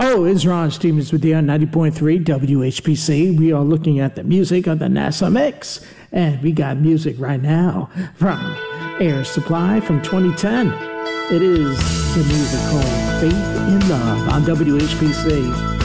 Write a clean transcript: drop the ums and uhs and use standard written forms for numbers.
Oh, it's Ron Stevens with you on 90.3 WHPC. We are looking at the music on the NASA Mix. And we got music right now from Air Supply from 2010. It is the music called Faith in Love on WHPC.